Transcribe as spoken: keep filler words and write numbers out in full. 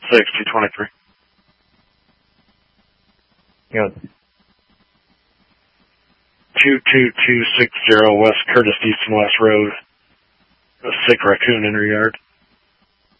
six two twenty-three. Good. two two two six zero West Curtis East and West Road. A sick raccoon in her yard.